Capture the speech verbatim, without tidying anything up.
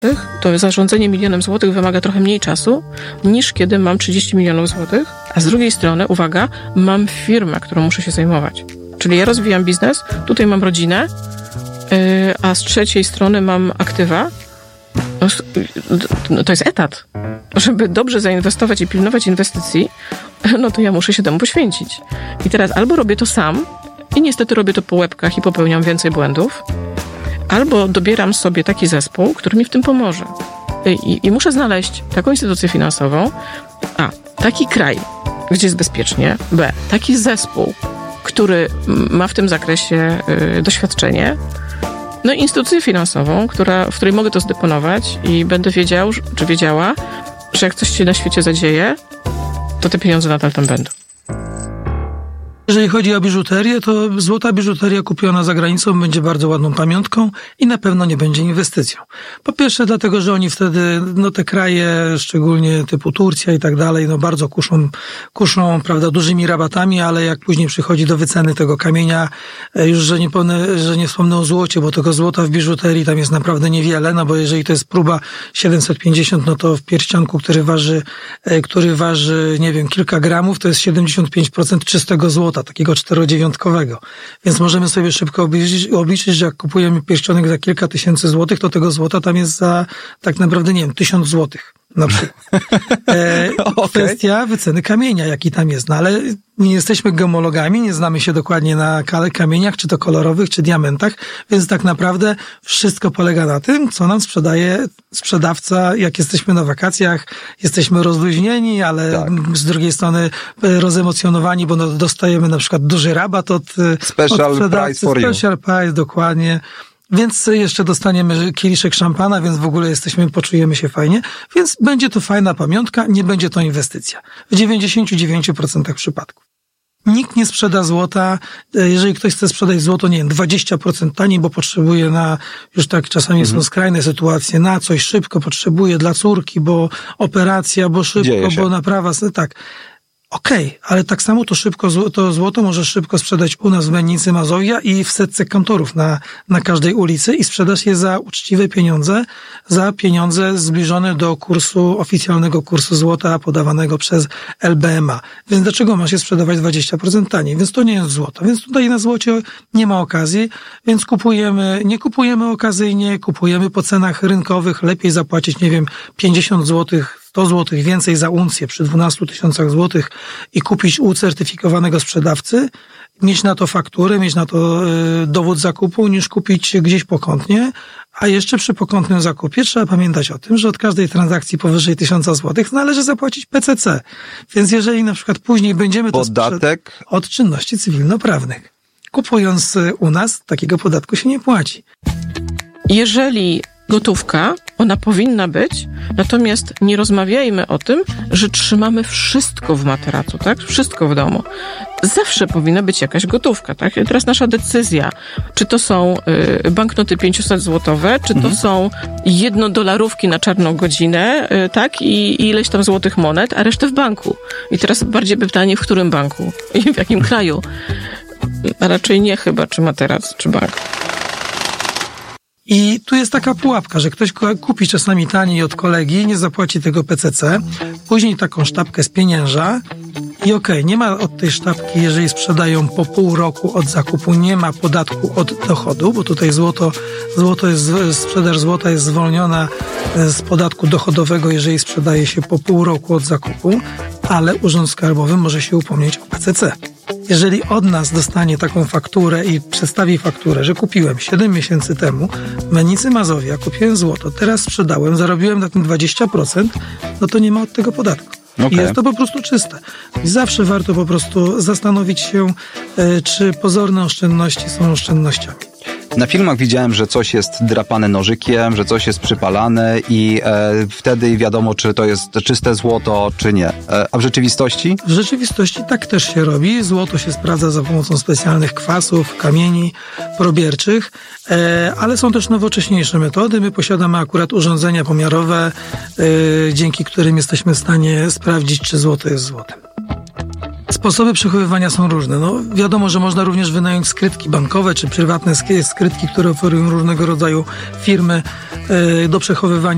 to zarządzanie milionem złotych wymaga trochę mniej czasu, niż kiedy mam trzydzieści milionów złotych, a z drugiej strony, uwaga, mam firmę, którą muszę się zajmować. Czyli ja rozwijam biznes, tutaj mam rodzinę, yy, a z trzeciej strony mam aktywa. No, to jest etat. Żeby dobrze zainwestować i pilnować inwestycji, no to ja muszę się temu poświęcić. I teraz albo robię to sam i niestety robię to po łebkach i popełniam więcej błędów, albo dobieram sobie taki zespół, który mi w tym pomoże. I, i muszę znaleźć taką instytucję finansową, a, taki kraj, gdzie jest bezpiecznie, b, taki zespół, który ma w tym zakresie y, doświadczenie, no i instytucję finansową, która, w której mogę to zdeponować i będę wiedział, czy wiedziała, że jak coś się na świecie zadzieje, to te pieniądze nadal tam będą. Jeżeli chodzi o biżuterię, to złota biżuteria kupiona za granicą będzie bardzo ładną pamiątką i na pewno nie będzie inwestycją. Po pierwsze dlatego, że oni wtedy, no te kraje, szczególnie typu Turcja i tak dalej, no bardzo kuszą, kuszą, prawda, dużymi rabatami, ale jak później przychodzi do wyceny tego kamienia, już, że nie, pomnę, że nie wspomnę o złocie, bo tego złota w biżuterii tam jest naprawdę niewiele, no bo jeżeli to jest próba siedemset pięćdziesiąt, no to w pierścionku, który waży, który waży, nie wiem, kilka gramów, to jest siedemdziesiąt pięć procent czystego złota, takiego czterodziewiątkowego. Więc możemy sobie szybko obliczyć, obliczyć, że jak kupujemy pierścionek za kilka tysięcy złotych, to tego złota tam jest za tak naprawdę, nie wiem, tysiąc złotych na przykład. E, okay. Kwestia wyceny kamienia, jaki tam jest. No ale nie jesteśmy gemologami, nie znamy się dokładnie na kamieniach, czy to kolorowych, czy diamentach, więc tak naprawdę wszystko polega na tym, co nam sprzedaje sprzedawca, jak jesteśmy na wakacjach, jesteśmy rozluźnieni, ale tak. Z drugiej strony rozemocjonowani, bo dostajemy na przykład duży rabat od, special od sprzedawcy. Price for Special you. price, dokładnie. Więc jeszcze dostaniemy kieliszek szampana, więc w ogóle jesteśmy, poczujemy się fajnie. Więc będzie to fajna pamiątka, nie będzie to inwestycja. W dziewięćdziesiąt dziewięć procent przypadków. Nikt nie sprzeda złota, jeżeli ktoś chce sprzedać złoto, nie wiem, dwadzieścia procent taniej, bo potrzebuje na, już tak czasami mhm. są skrajne sytuacje, na coś szybko potrzebuje dla córki, bo operacja, bo szybko, bo naprawa, tak. Okej, okay, ale tak samo to szybko, to złoto możesz szybko sprzedać u nas w Mennicy Mazowia i w setce kantorów na, na każdej ulicy i sprzedasz je za uczciwe pieniądze, za pieniądze zbliżone do kursu, oficjalnego kursu złota podawanego przez L B M A. Więc dlaczego masz je sprzedawać dwadzieścia procent taniej? Więc to nie jest złoto. Więc tutaj na złocie nie ma okazji, więc kupujemy, nie kupujemy okazyjnie, kupujemy po cenach rynkowych, lepiej zapłacić, nie wiem, pięćdziesiąt złotych, sto złotych więcej za uncję przy dwunastu tysiącach złotych i kupić u certyfikowanego sprzedawcy, mieć na to fakturę, mieć na to y, dowód zakupu, niż kupić gdzieś pokątnie. A jeszcze przy pokątnym zakupie trzeba pamiętać o tym, że od każdej transakcji powyżej tysiąca złotych należy zapłacić P C C. Więc jeżeli na przykład później będziemy to podatek od czynności cywilnoprawnych. Kupując u nas, takiego podatku się nie płaci. Jeżeli gotówka, ona powinna być, natomiast nie rozmawiajmy o tym, że trzymamy wszystko w materacu, tak? Wszystko w domu. Zawsze powinna być jakaś gotówka, tak? I teraz nasza decyzja, czy to są y, banknoty pięćset złotowe, czy to mhm. są jednodolarówki na czarną godzinę, y, tak? I, I ileś tam złotych monet, a resztę w banku. I teraz bardziej pytanie, w którym banku? I w jakim kraju? A raczej nie chyba, czy materac, czy bank. I tu jest taka pułapka, że ktoś kupi czasami taniej od kolegi, nie zapłaci tego P C C, później taką sztabkę spienięża i okej, okay, nie ma od tej sztabki, jeżeli sprzedają po pół roku od zakupu, nie ma podatku od dochodu, bo tutaj złoto, złoto jest, sprzedaż złota jest zwolniona z podatku dochodowego, jeżeli sprzedaje się po pół roku od zakupu, ale Urząd Skarbowy może się upomnieć o P C C. Jeżeli od nas dostanie taką fakturę i przedstawi fakturę, że kupiłem siedem miesięcy temu w Mennicy Mazowia, kupiłem złoto, teraz sprzedałem, zarobiłem na tym dwadzieścia procent, no to nie ma od tego podatku. Okay. I jest to po prostu czyste. I zawsze warto po prostu zastanowić się, czy pozorne oszczędności są oszczędnościami. Na filmach widziałem, że coś jest drapane nożykiem, że coś jest przypalane i e, wtedy wiadomo, czy to jest czyste złoto, czy nie. E, a w rzeczywistości? W rzeczywistości tak też się robi. Złoto się sprawdza za pomocą specjalnych kwasów, kamieni probierczych, e, ale są też nowocześniejsze metody. My posiadamy akurat urządzenia pomiarowe, e, dzięki którym jesteśmy w stanie sprawdzić, czy złoto jest złotem. Sposoby przechowywania są różne. No, wiadomo, że można również wynająć skrytki bankowe czy prywatne skrytki, które oferują różnego rodzaju firmy do przechowywania